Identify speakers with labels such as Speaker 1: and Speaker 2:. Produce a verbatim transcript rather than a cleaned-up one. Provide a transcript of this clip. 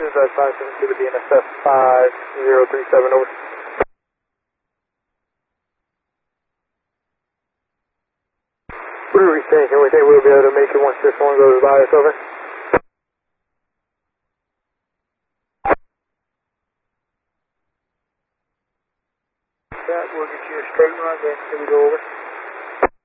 Speaker 1: Cruisers, that's five seven two to B N S F five zero three seven, over. What are we thinking? We think we'll be able to make it once this one goes by, it's over? That will get you a straight run, then we go over.